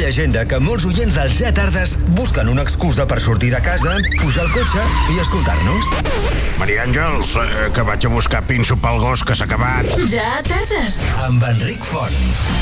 llegenda que molts oients del Ja Tardes busquen una excusa per sortir de casa, pujar al cotxe i escoltar-nos. Maria Àngels, que vaig a buscar pinso pel gos que s'ha acabat. Ja Tardes. Amb Enric Font.